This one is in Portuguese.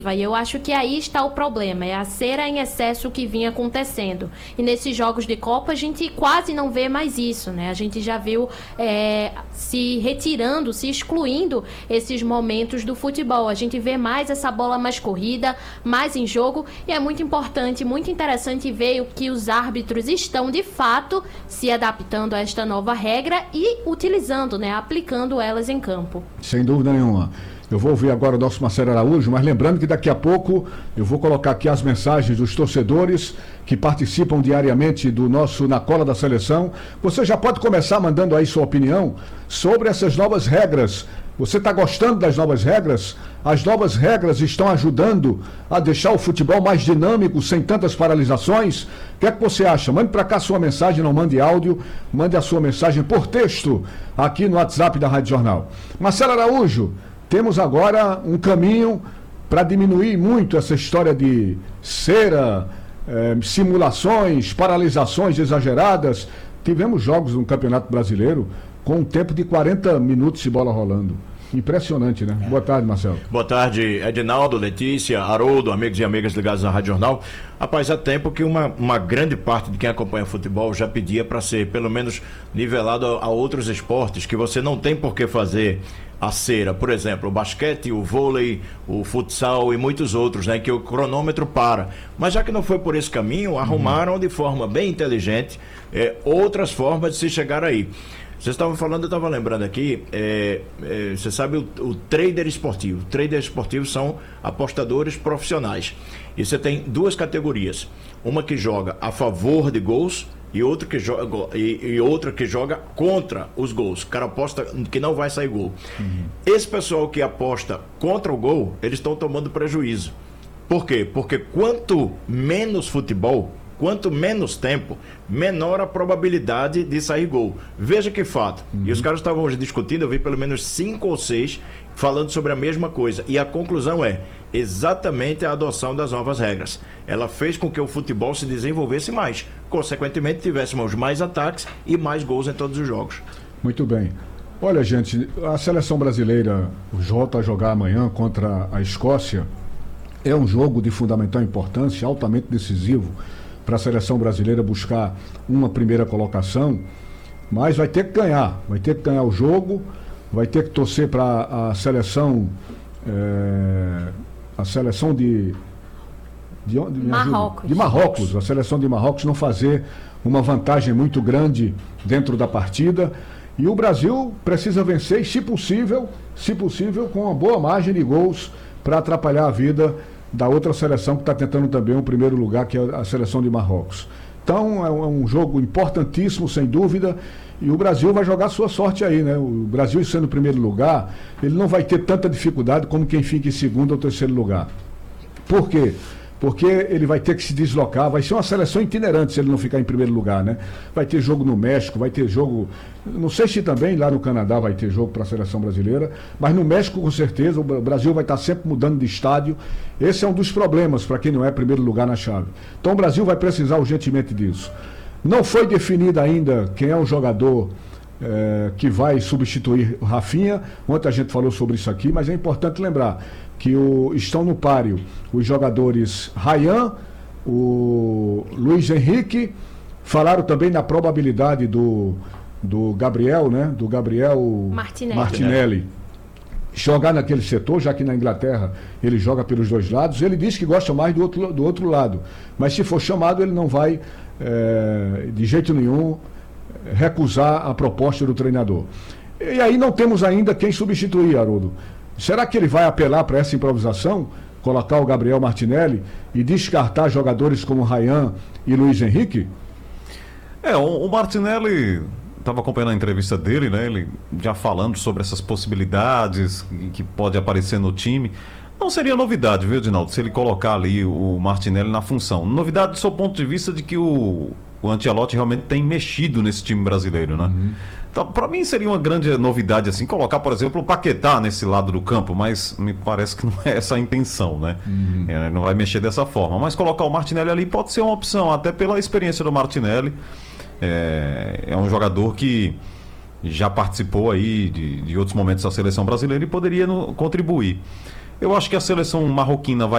E eu acho que aí está o problema, é a cera em excesso que vinha acontecendo. E nesses jogos de Copa a gente quase não vê mais isso, né? A gente já viu se retirando, se excluindo esses momentos do futebol. A gente vê mais essa bola mais corrida, mais em jogo, e é muito importante, muito interessante ver que os árbitros estão de fato se adaptando a esta nova regra e utilizando, né? Aplicando elas em campo. Sem dúvida nenhuma. Eu vou ouvir agora o nosso Marcelo Araújo, mas lembrando que daqui a pouco eu vou colocar aqui as mensagens dos torcedores que participam diariamente do nosso Na Cola da Seleção. Você já pode começar mandando aí sua opinião sobre essas novas regras. Você está gostando das novas regras? As novas regras estão ajudando a deixar o futebol mais dinâmico, sem tantas paralisações? O que é que você acha? Mande para cá a sua mensagem, não mande áudio, mande a sua mensagem por texto aqui no WhatsApp da Rádio Jornal. Marcelo Araújo, temos agora um caminho para diminuir muito essa história de cera, simulações, paralisações exageradas. Tivemos jogos no Campeonato Brasileiro com um tempo de 40 minutos de bola rolando. Impressionante, né? Boa tarde, Marcelo. Boa tarde, Edinaldo, Letícia, Haroldo, amigos e amigas ligados à Rádio Jornal. Rapaz, há tempo que uma grande parte de quem acompanha futebol já pedia para ser, pelo menos, nivelado a outros esportes, que você não tem por que fazer a cera. Por exemplo, o basquete, o vôlei, o futsal e muitos outros, né? Que o cronômetro para. Mas já que não foi por esse caminho, arrumaram de forma bem inteligente outras formas de se chegar aí. Vocês estavam falando, eu estava lembrando aqui, você sabe o trader esportivo. Traders esportivos são apostadores profissionais. E você tem duas categorias. Uma que joga a favor de gols e outra que joga contra os gols. O cara aposta que não vai sair gol. Esse pessoal que aposta contra o gol, eles estão tomando prejuízo. Por quê? Porque quanto menos futebol, quanto menos tempo, menor a probabilidade de sair gol. Veja que fato. E os caras estavam hoje discutindo, eu vi pelo menos 5 ou 6 falando sobre a mesma coisa. E a conclusão é exatamente a adoção das novas regras. Ela fez com que o futebol se desenvolvesse mais. Consequentemente, tivéssemos mais ataques e mais gols em todos os jogos. Muito bem. Olha, gente, a seleção brasileira volta a jogar amanhã contra a Escócia. É um jogo de fundamental importância, altamente decisivo para a seleção brasileira buscar uma primeira colocação, mas vai ter que ganhar o jogo, vai ter que torcer para a seleção de Marrocos, a seleção de Marrocos não fazer uma vantagem muito grande dentro da partida, e o Brasil precisa vencer, e se possível com uma boa margem de gols para atrapalhar a vida da outra seleção que está tentando também o primeiro lugar, que é a seleção de Marrocos. Então é um jogo importantíssimo, sem dúvida, e o Brasil vai jogar sua sorte aí, né? O Brasil, sendo o primeiro lugar, ele não vai ter tanta dificuldade como quem fica em segundo ou terceiro lugar. Por quê? Porque ele vai ter que se deslocar, vai ser uma seleção itinerante se ele não ficar em primeiro lugar, né? Vai ter jogo no México, vai ter jogo, não sei se também lá no Canadá vai ter jogo para a seleção brasileira, mas no México com certeza o Brasil vai estar sempre mudando de estádio. Esse é um dos problemas para quem não é primeiro lugar na chave. Então o Brasil vai precisar urgentemente disso. Não foi definido ainda quem é o jogador que vai substituir o Rafinha. Ontem a gente falou sobre isso aqui, mas é importante lembrar que estão no páreo os jogadores Ryan, o Luiz Henrique, falaram também na probabilidade do Gabriel, né? Do Gabriel Martinelli jogar naquele setor, já que na Inglaterra ele joga pelos dois lados. Ele disse que gosta mais do outro lado, mas se for chamado ele não vai de jeito nenhum recusar a proposta do treinador. E aí não temos ainda quem substituir, Haroldo. Será que ele vai apelar para essa improvisação, colocar o Gabriel Martinelli e descartar jogadores como Ryan e Luiz Henrique? O Martinelli, estava acompanhando a entrevista dele, né? Ele já falando sobre essas possibilidades que pode aparecer no time. Não seria novidade, viu, Edinaldo, se ele colocar ali o Martinelli na função. Novidade do seu ponto de vista de que o Ancelotti realmente tem mexido nesse time brasileiro, né? Então, para mim seria uma grande novidade assim, colocar, por exemplo, o Paquetá nesse lado do campo, mas me parece que não é essa a intenção, né? Não vai mexer dessa forma, mas colocar o Martinelli ali pode ser uma opção, até pela experiência do Martinelli. É um jogador que já participou aí de outros momentos da seleção brasileira e poderia contribuir. Eu acho que a seleção marroquina vai